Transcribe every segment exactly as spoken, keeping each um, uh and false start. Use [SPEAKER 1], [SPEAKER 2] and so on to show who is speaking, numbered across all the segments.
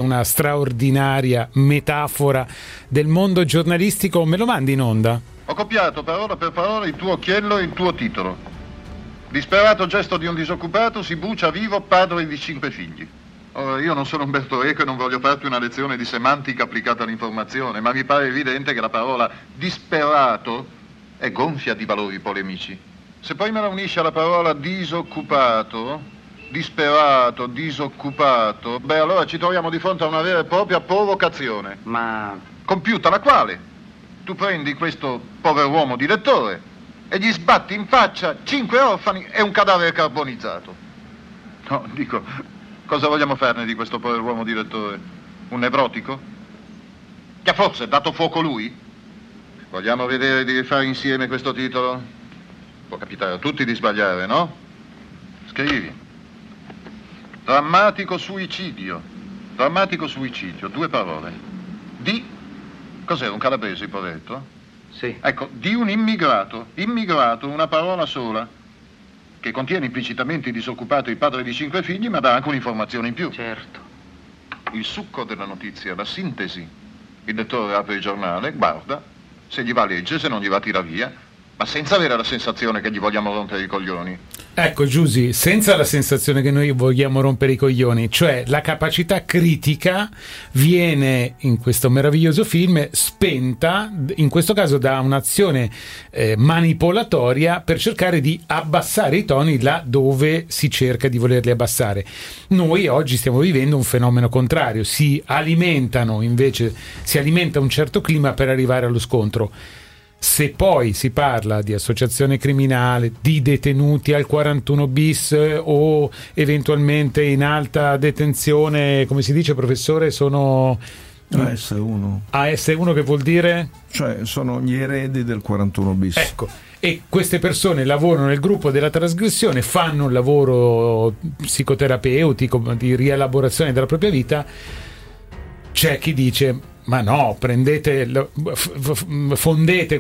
[SPEAKER 1] una straordinaria metafora del mondo giornalistico. Me lo mandi in onda?
[SPEAKER 2] Ho copiato parola per parola il tuo occhiello e il tuo titolo. Disperato gesto di un disoccupato, si brucia vivo padre di cinque figli. Ora, io non sono Umberto Eco e non voglio farti una lezione di semantica applicata all'informazione, ma mi pare evidente che la parola disperato è gonfia di valori polemici. Se poi me la unisci alla parola disoccupato, disperato, disoccupato, beh, allora ci troviamo di fronte a una vera e propria provocazione.
[SPEAKER 3] Ma...
[SPEAKER 2] compiuta la quale tu prendi questo pover'uomo di lettore e gli sbatti in faccia cinque orfani e un cadavere carbonizzato. No, dico, cosa vogliamo farne di questo pover'uomo di lettore? Un nevrotico? Che forse è dato fuoco lui? Vogliamo vedere di rifare insieme questo titolo? Può capitare a tutti di sbagliare, no? Scrivi. Drammatico suicidio. Drammatico suicidio, due parole. Di... cos'era, un calabrese, il poveretto?
[SPEAKER 3] Sì.
[SPEAKER 2] Ecco, di un immigrato. Immigrato, una parola sola, che contiene implicitamente il disoccupato e il padre di cinque figli, ma dà anche un'informazione in più.
[SPEAKER 3] Certo.
[SPEAKER 2] Il succo della notizia, la sintesi. Il lettore apre il giornale, guarda, se gli va legge, se non gli va tira via, ma senza avere la sensazione che gli vogliamo rompere i coglioni.
[SPEAKER 1] Ecco, Giusy, senza la sensazione che noi vogliamo rompere i coglioni, cioè la capacità critica viene in questo meraviglioso film spenta, in questo caso da un'azione eh, manipolatoria per cercare di abbassare i toni là dove si cerca di volerli abbassare. Noi oggi stiamo vivendo un fenomeno contrario, si alimentano invece, si alimenta un certo clima per arrivare allo scontro. Se poi si parla di associazione criminale, di detenuti al quarantuno bis o eventualmente in alta detenzione, come si dice, professore, sono
[SPEAKER 4] A S uno.
[SPEAKER 1] A S uno che vuol dire?
[SPEAKER 4] Cioè sono gli eredi del quarantuno bis.
[SPEAKER 1] Ecco, e queste persone lavorano nel gruppo della trasgressione, fanno un lavoro psicoterapeutico di rielaborazione della propria vita. C'è chi dice: ma no, prendete, fondete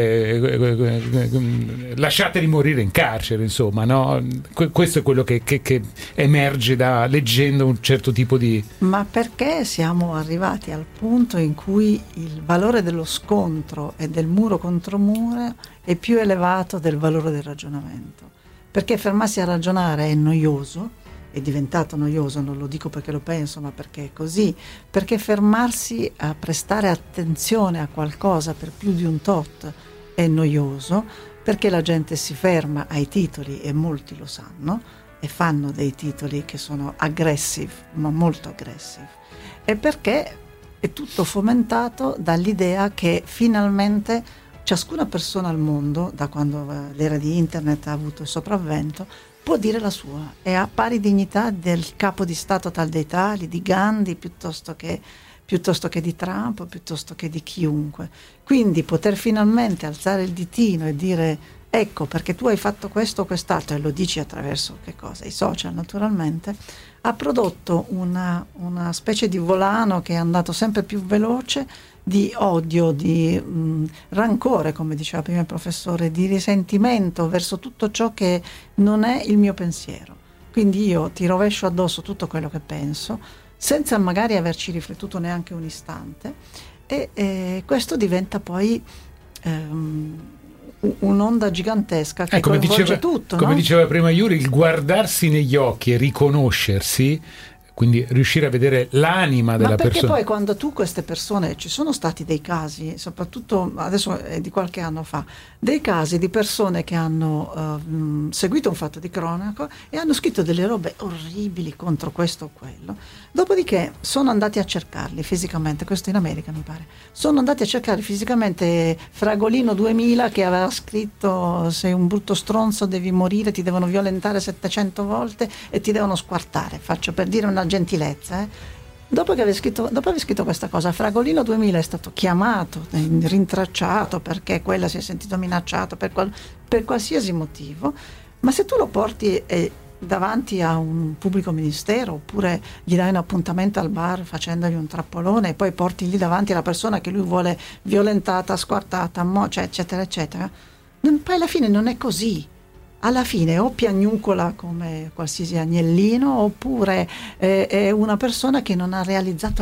[SPEAKER 1] quelle, lasciateli morire in carcere, insomma, no? Questo è quello che, che, che emerge da leggendo un certo tipo di...
[SPEAKER 5] Ma perché siamo arrivati al punto in cui il valore dello scontro e del muro contro muro è più elevato del valore del ragionamento? Perché fermarsi a ragionare è noioso, è diventato noioso, non lo dico perché lo penso, ma perché è così, perché fermarsi a prestare attenzione a qualcosa per più di un tot è noioso, perché la gente si ferma ai titoli, e molti lo sanno, e fanno dei titoli che sono aggressive, ma molto aggressive, e perché è tutto fomentato dall'idea che finalmente ciascuna persona al mondo, da quando l'era di internet ha avuto il sopravvento, può dire la sua, è a pari dignità del capo di Stato tal dei tali, di Gandhi, piuttosto che, piuttosto che di Trump, piuttosto che di chiunque. Quindi poter finalmente alzare il ditino e dire: ecco, perché tu hai fatto questo o quest'altro, e lo dici attraverso che cosa? I social, naturalmente, ha prodotto una, una specie di volano che è andato sempre più veloce, di odio, di mh, rancore, come diceva prima il professore, di risentimento verso tutto ciò che non è il mio pensiero. Quindi io ti rovescio addosso tutto quello che penso, senza magari averci riflettuto neanche un istante, e eh, questo diventa poi ehm, un'onda gigantesca che
[SPEAKER 1] eh, come
[SPEAKER 5] coinvolge
[SPEAKER 1] diceva,
[SPEAKER 5] tutto.
[SPEAKER 1] come
[SPEAKER 5] no?
[SPEAKER 1] diceva prima Yuri, il guardarsi negli occhi e riconoscersi, quindi riuscire a vedere l'anima della
[SPEAKER 5] Ma perché
[SPEAKER 1] persona.
[SPEAKER 5] poi quando tu queste persone, ci sono stati dei casi, soprattutto adesso è di qualche anno fa, dei casi di persone che hanno uh, seguito un fatto di cronaca e hanno scritto delle robe orribili contro questo o quello, dopodiché sono andati a cercarli fisicamente, questo in America mi pare, sono andati a cercare fisicamente Fragolino duemila che aveva scritto: sei un brutto stronzo, devi morire, ti devono violentare settecento volte e ti devono squartare, faccio per dire una gentilezza, eh. Dopo che aveva scritto, dopo aver scritto questa cosa, Fragolino duemila è stato chiamato, rintracciato, perché quella si è sentito minacciato per, qual, per qualsiasi motivo, ma se tu lo porti eh, davanti a un pubblico ministero, oppure gli dai un appuntamento al bar facendogli un trappolone e poi porti lì davanti alla persona che lui vuole violentata, squartata, mo, cioè, eccetera eccetera, non, poi alla fine non è così. Alla fine o piagnucola come qualsiasi agnellino, oppure eh, è una persona che non ha realizzato